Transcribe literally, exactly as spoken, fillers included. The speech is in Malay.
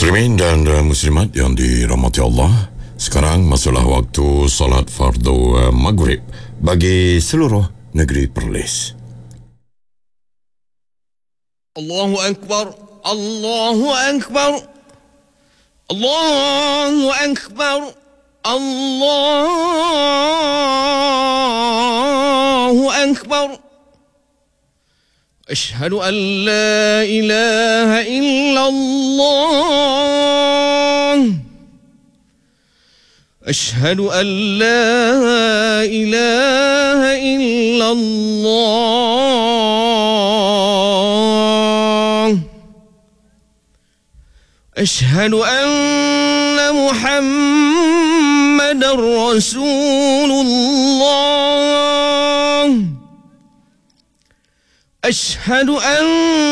Muslimin dan uh, muslimat yang dirahmati Allah, sekarang masalah waktu salat fardu uh, maghrib bagi seluruh negeri Perlis. Allahu Akbar, Allahu Akbar, Allahu Akbar, Allahu Akbar. أشهد أن لا إله إلا الله أشهد أن لا إله إلا الله أشهد أن محمدا رسول الله أشهد أن